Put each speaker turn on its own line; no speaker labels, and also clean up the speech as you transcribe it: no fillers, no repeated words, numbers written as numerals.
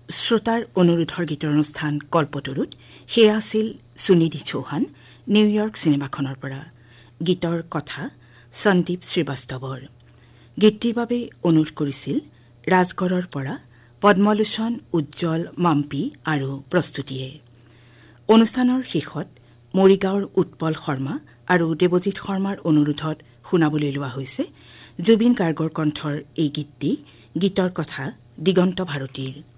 শ্ৰোতাৰ অনুৰোধৰ গীতৰ অনুষ্ঠান কল্পতৰুত সেয়া আছিল সুনিধি চৌহান নিউয়ৰ্ক চিনেমাখনৰ পৰা গীতৰ কথা সন্দীপ শ্ৰীবাস্তৱৰ গীতটিৰ বাবে অনুৰোধ কৰিছিল ৰাজগড়ৰ পৰা পদ্মলোচন উজ্জ্বল মাম্পি আৰু প্ৰস্তুতিয়ে অনুষ্ঠানৰ শেষত মৰিগাঁৱৰ উৎপল শৰ্মা আৰু দেৱজিৎ শৰ্মাৰ অনুৰোধত শুনাবলৈ লোৱা হৈছে জুবিন গাৰ্গৰ কণ্ঠৰ এই গীতটি গীতৰ কথা দিগন্ত ভাৰতীৰ